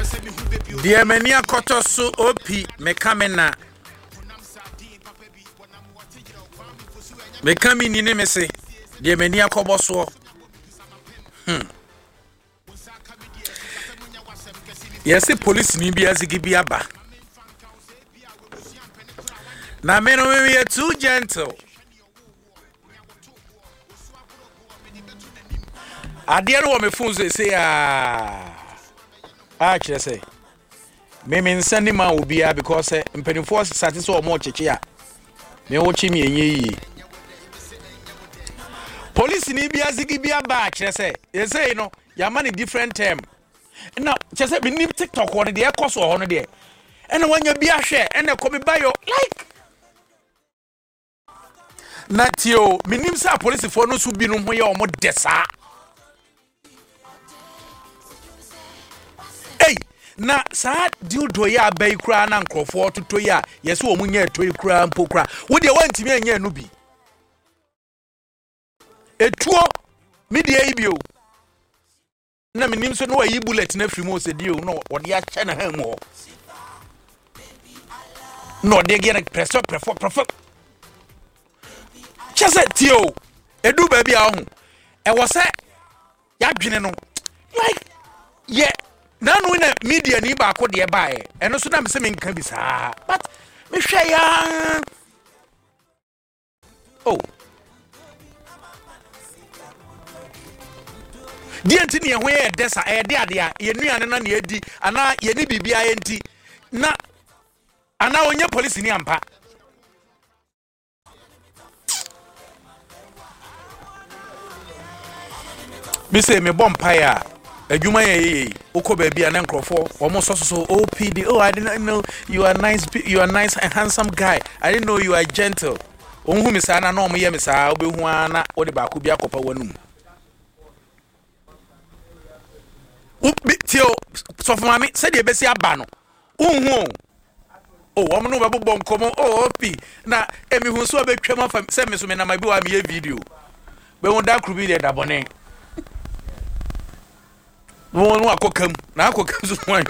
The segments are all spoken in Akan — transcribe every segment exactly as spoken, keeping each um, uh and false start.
Dear Mania Kotosu Opi Mekamena Mekami ni nemese Dear Mania Koboso. Hmm. Yes, the police ni bi azigi aba. Na me no we are too gentle. Ade no me phone say ah. Ah, kire say. Me me nsani ma obi a because mpenifo sati so omo cheche a. Me wo chi me enye yi. Police ni bi azigi bi aba kire say. You say no, ya man different term. Now, just say me TikTok on the course or on there. And when you be a share and come by your like not you, minim sa police for no su bi no ho ye o mo desa. Hey, na sa dildo ya bai kura na nkrofo to to ya yes wo munya to kura mpo kura wo de wantimi anya no bi etuo media ibio na minim so no ayi bullet na free mo se dio no wode a che na ha mu no de get pressure pressure pressure chese tio edu ba bia ho e wo se ya dwene no like yeah na no na media ni ba ko de ba e eno so na me se me nka bi saa but me hwe ya oh die ntini ehwe e desa e de ade a ye nuane na na edi ana ye ni bibia ye nti na ana onye police ni ampa bi se me bompire adwuma ye okoba bia na nkrofo omo so so O P D. Oh, I didn't know you are nice, you are nice and handsome guy. I didn't know you are gentle. Onhu mi sa na na omo ye mi sa obehu ana wo de ba ko bia kopa wanum. Tio so for mama said e besi aba no unhu oh omo no bebo bonkomo oh opi na emi hu so betwam afa se me so me na ma bi wa me video be won da krubi de da bone won wa kokam na kokam so wan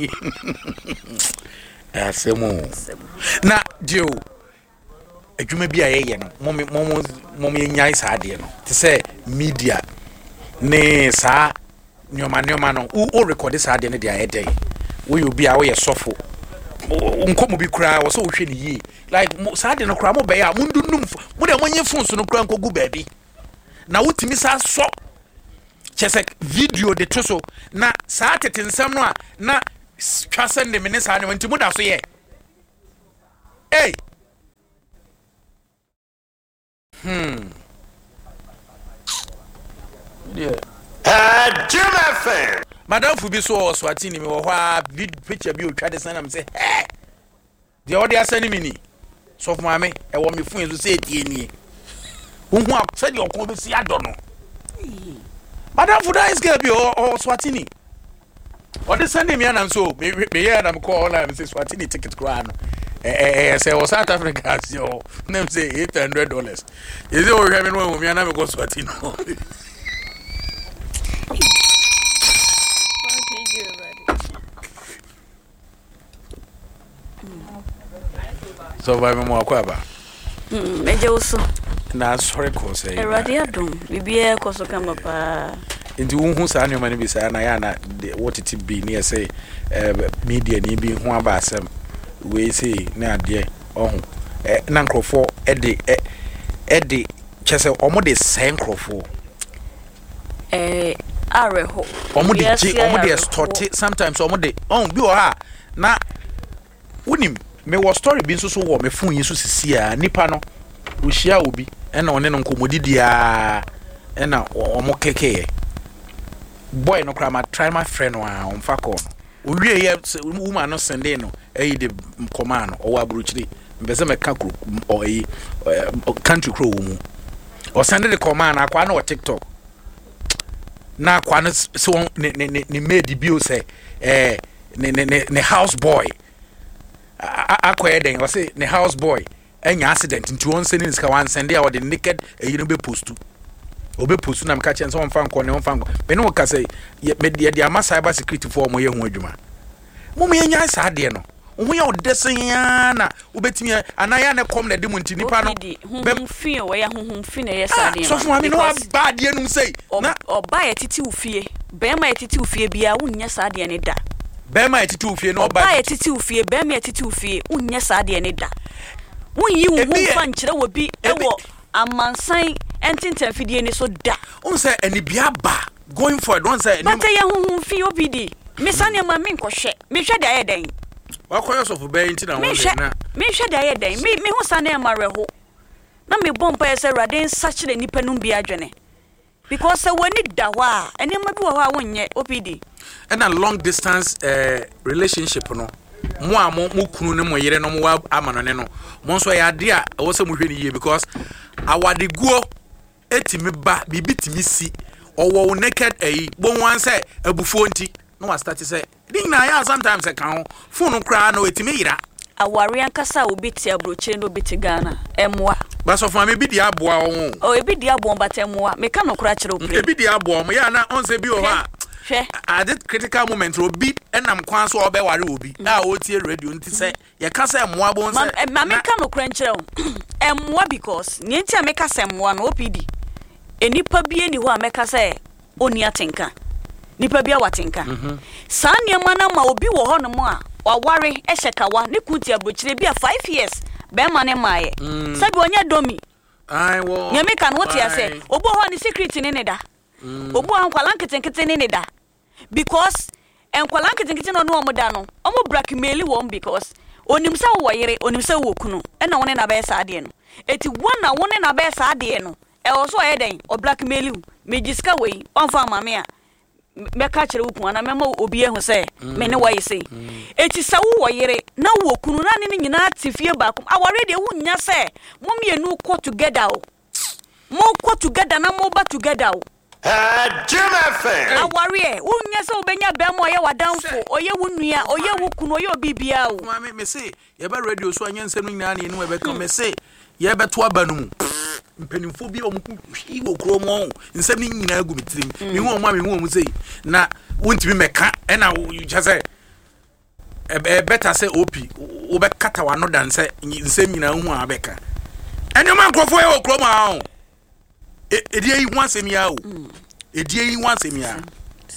asemo na dio adwuma bi ayeye no mom mom mom nyai sa de no te se media ne sa nyoma nyoma no o record sa de ne de ayede wo you be a wo ye sofo nkomo bi kura wo so wo hwe ne yi like sa de no kura mo be ya mundu num mo de monye phone so no kura nkogu baabi na wotimi sa so chese video de toso na sa tetensam no a na twase ne me sa ne wanti mu da so ye hey hmm yeah ah Juma fan madam fu bi so Swatini me wo hwa picture bi o twa de sana me say eh de odi asani mi ni so fun ame e wo me fun yesu say tie ni unhu a say de okon bi si ado no madam fu da is girl bi o Swatini o de send me an so me me here na me call na me say Swatini ticket kra no eh eh say o South Africa yo name say eight hundred dollars is it o hwe me no me na me go Swatini so vai mo akwaba mm meje uso na sorry ko say eradi adom bibia ko so kama pa ndi unhu sa ne mani bi sa na ya na what it be near say media ni bi hu aba asem we say na ade ohun na nkrofo e de e de chese omo de sen nkrofo eh areho omo de omo de start sometimes omo de on bi o ha na unim me was story bi nso so wo me fun yesu sisi a nipa no wo hia obi ena one no nkomodidi a ena omo keke boy no kra ma try my friend wa on fa ko no owie ye woman no sende no eyi de command no o abruchiri mbese me ka kro o eyi country kro wo mu o sende de command akwa na o TikTok na akwa no so ne ne ne made bi o say eh ne ne ne house boy akweden o say ne house boy enya accident nti won send niska wan send ya o de naked eyi no be postu obe postu na mka chen so on fan ko ne on fan ko me no ka say me de de ama cyber security for mo ye hu adwuma Mum yenya sa de no. Wo ya odesen na obetimi anaya na kom na de munti nipa no. Bem fie wo ya honhom fi na ye sa de no. So for me no ba de enum sei. Na oba ya titi ufie. Bema ya titi ufie bia wonya sa de ne da. Bema ya titi ufie no oba ya titi ufie bema ya titi ufie wonya sa de ne da. Wonyi wo hu fa nkyere wo bi ewo amansan entintan fidie ni so da. On say eni bia ba going forward don't say but ya honhom fi obidi. Me sane ma me nkohwe. Me hwe da ye den. Wakoyo so for be ntina wo na. Me hwe da ye den. Me me hu sane ma reho. Na me bompa ye se rade nsachire nipa num bia adwene. Because se woni da ho a ene ma bi wo ho a wonye opd. And a long distance uh, relationship no. Mo a mo kunu ne mo yere no mo amanone no. Mo so ya de a wo se mo hwe ni ye because awade guo etimi ba bibi timi si owo naked eh bon wan say abufuo nti no wa start say din na ya sometimes e kan ho phone kra na etimi yira aware ankasa obiti abrochire no obiti Ghana emwa ba so fama bi di aboa wo o ebi di aboa batemwa me ka no kra kire opre ebi di aboa mo ya na on say bi o ha hwe at that critical moment obi enam kwan so obeware obi na o tie radio nti say ye ka say emwa bon say ma me ka no kra nkire o emwa because nti me ka say emwa no opd enipa bie ni ho a me ka say oni atenka nipa bia watenka saa niema na ma obi wo ho no mo a waware ehekawa ne kuti abrochire bia five years be ma ne maaye sabi onya domi ai wo nyame kan wote ya say obo ho ni secret ni ne da obo ankwala nketenkete ni ne da because enkwala nketenkete no no omoda no omo blackmail wo because onim sa wo yere onim sa wo kunu e na woni na be sa ade no eti wona woni na be sa ade no e wo so e den o blackmail you mejiska we onfa mame a me ka kire wukun na mema obi ehu se me ne waye se eti sa wo yere na wo kunu na ne nyina tifie baakom aware de wunya se mo mienu ko together o mo ko together na mo ba together o ah Jim F M aware wunya se obenya be mo ye wadanfo oye wunua oye wukunu oye obi bia o mama me se ye ba radio so anyanse no nyina ne no e be ka me se ye be to aba no mu mpenimfo bi omku hiwo kromo nsem ni nyina agu mitirim me hu omma me hu omu sei na wontimi meka e na you say e better say opi wo be kata wa no dan say nsem nyina hu abeka ene ma nkrofo e okromo a e edie yi wan sem ya o edie yi wan sem ya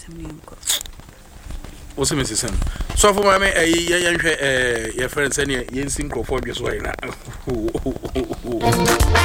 o se me sesem so for mama e ye nhwe eh ye friend say ne ye nsin nkrofo bi so ina